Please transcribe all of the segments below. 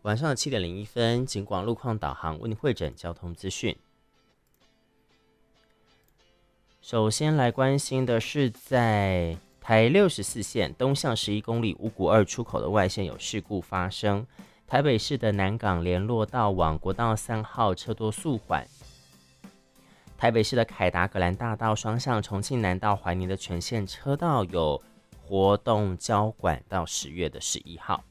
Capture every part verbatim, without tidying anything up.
晚上的七点零一分，警广路况导航为您汇整交通资讯。首先来关心的是，在台六十四线东向十一公里五股二出口的外线有事故发生，台北市的南港联络道往国道三号车多速缓。台北市的凯达格兰大道双向重庆南到怀宁的全线车道有活动交管到十月的十一号。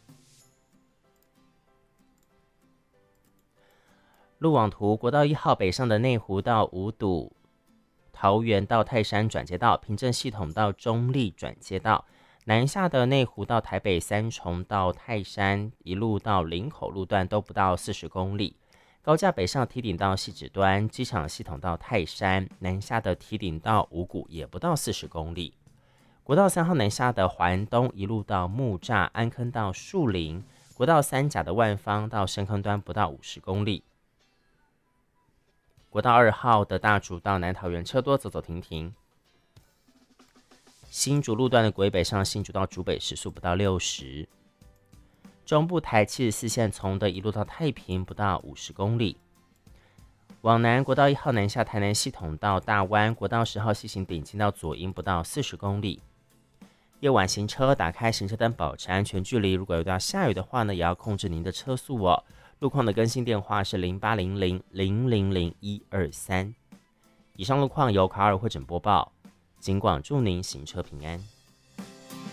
路网图，国道一号北上的内湖到五堵，桃园到泰山转接道，平镇系统到中立转接道，南下的内湖到台北三重到泰山，一路到林口路段都不到四十公里。高架北上堤顶到汐止端，机场系统到泰山，南下的堤顶到五股也不到四十公里。国道三号南下的环东一路到木栅，安坑到树林，国道三甲的万芳到深坑端不到五十公里。国道二号的大竹到南桃园车多，走走停停。新竹路段的国北上新竹到竹北时速不到六十。中部台七十四线从的一路到太平不到五十公里。往南国道一号南下台南系统到大湾，国道十号西行顶进到左营不到四十公里。夜晚行车打开行车灯保持安全距离，如果有到下雨的话呢，也要控制您的车速哦。路况的更新电话是零八零零零零零一二三。以上路况由卡尔汇整播报，警广祝您行车平安。